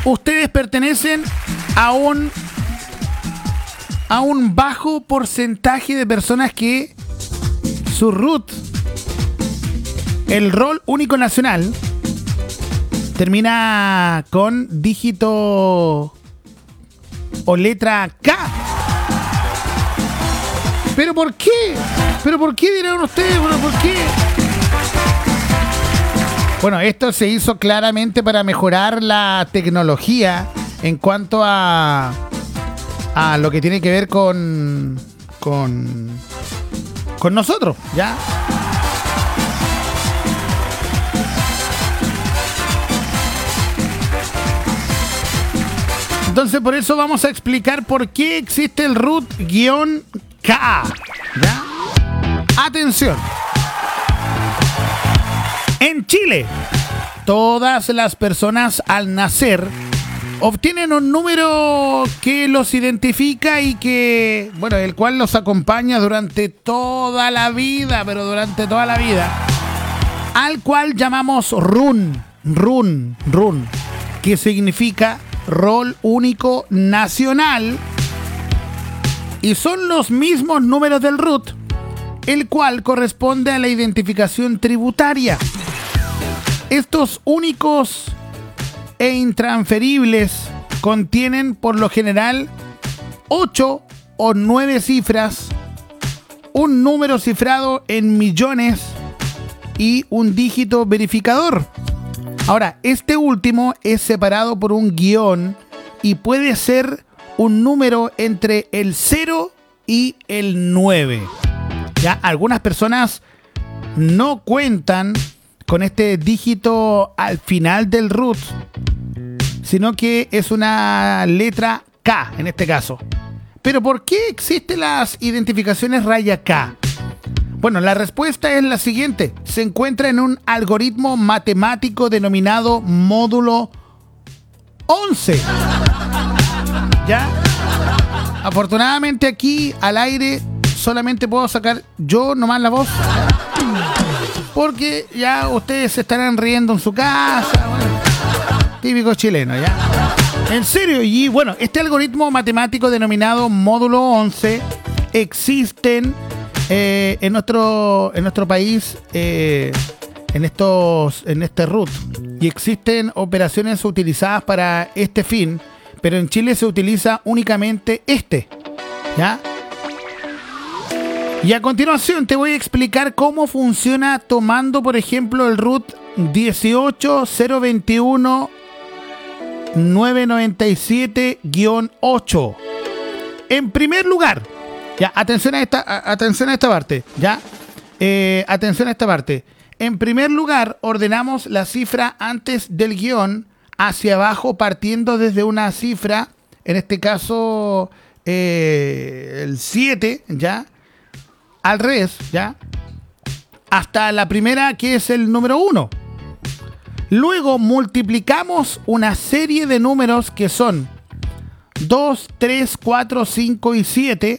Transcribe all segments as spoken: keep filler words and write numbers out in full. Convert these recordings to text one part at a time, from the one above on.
ustedes pertenecen a un a un bajo porcentaje de personas que su root, el rol único nacional, termina con dígito o letra K. ¿Pero por qué? ¿Pero por qué dirán ustedes? Bueno, ¿por qué? Bueno, esto se hizo claramente para mejorar la tecnología en cuanto a a lo que tiene que ver con con con nosotros, ¿ya? Entonces, por eso vamos a explicar por qué existe el root-K. ¿Ya? Atención. En Chile, todas las personas al nacer obtienen un número que los identifica y que, bueno, el cual los acompaña durante toda la vida, pero durante toda la vida, al cual llamamos run, run, run, que significa rol único nacional, y son los mismos números del root, el cual corresponde a la identificación tributaria. Estos únicos e intransferibles contienen por lo general ocho o nueve cifras, un número cifrado en millones y un dígito verificador. Ahora, este último es separado por un guión y puede ser un número entre el cero y el nueve. Ya, algunas personas no cuentan con este dígito al final del root, sino que es una letra K en este caso. Pero ¿por qué existen las identificaciones raya K? Bueno, la respuesta es la siguiente. Se encuentra en un algoritmo matemático denominado módulo once. ¿Ya? Afortunadamente aquí al aire solamente puedo sacar yo nomás la voz, porque ya ustedes se estarán riendo en su casa. Bueno, típico chileno, ¿ya? En serio, y bueno, este algoritmo matemático denominado módulo once existen eh, en nuestro en nuestro país eh, en estos en este root, y existen operaciones utilizadas para este fin, pero en Chile se utiliza únicamente este, ¿ya? Y a continuación te voy a explicar cómo funciona tomando, por ejemplo, el root dieciocho cero veintiuno nueve noventa y siete guión ocho. En primer lugar, ya, atención a esta, a, atención a esta parte, ya, eh, atención a esta parte. En primer lugar, ordenamos la cifra antes del guión hacia abajo, partiendo desde una cifra, en este caso, eh, el siete, ya, al revés, ya, hasta la primera, que es el número uno. Luego multiplicamos una serie de números que son dos, tres, cuatro, cinco y siete,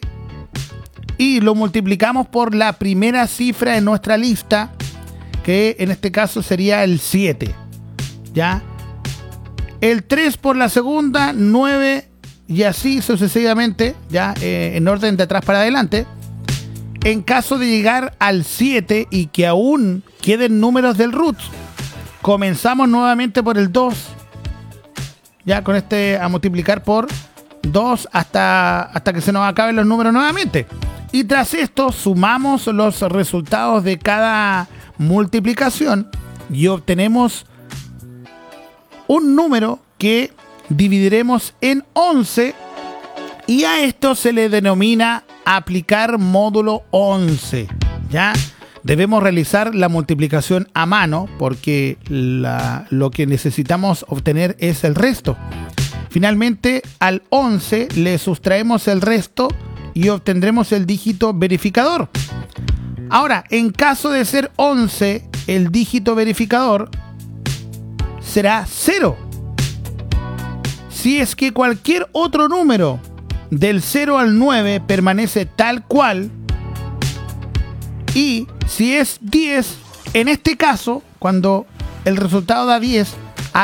y lo multiplicamos por la primera cifra en nuestra lista, que en este caso sería el siete, ¿ya? El tres por la segunda, nueve, y así sucesivamente, ya, eh, en orden de atrás para adelante. En caso de llegar al siete y que aún queden números del root, comenzamos nuevamente por el dos, ya, con este a multiplicar por dos hasta, hasta que se nos acaben los números nuevamente. Y tras esto sumamos los resultados de cada multiplicación y obtenemos un número que dividiremos en once, y a esto se le denomina aplicar módulo once, ¿ya? Debemos realizar la multiplicación a mano porque la, lo que necesitamos obtener es el resto. Finalmente, al once le sustraemos el resto y obtendremos el dígito verificador. Ahora, en caso de ser once, el dígito verificador será cero. Si es que cualquier otro número del cero al nueve permanece tal cual, y si es diez, en este caso, cuando el resultado da diez,